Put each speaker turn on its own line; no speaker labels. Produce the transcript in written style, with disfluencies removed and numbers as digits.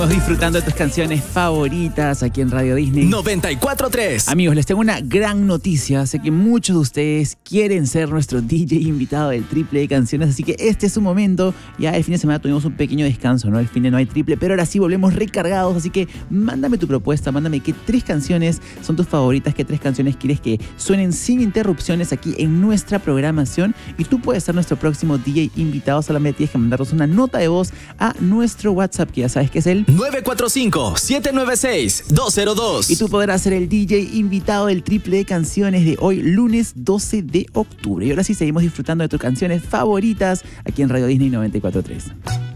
Estamos disfrutando de tus canciones favoritas aquí en Radio Disney
94.3.
Amigos, les tengo una gran noticia. Sé que muchos de ustedes quieren ser nuestro DJ invitado del triple de canciones, así que este es su momento. Ya el fin de semana tuvimos un pequeño descanso, ¿no? El fin de no hay triple, pero ahora sí volvemos recargados, así que mándame tu propuesta, mándame qué 3 canciones son tus favoritas, qué 3 canciones quieres que suenen sin interrupciones aquí en nuestra programación, y tú puedes ser nuestro próximo DJ invitado. Solamente tienes que mandarnos una nota de voz a nuestro WhatsApp, que ya sabes que es el
945-796-202.
Y tú podrás ser el DJ invitado del triple de canciones de hoy, lunes 12 de octubre. Y ahora sí seguimos disfrutando de tus canciones favoritas aquí en Radio Disney 94.3.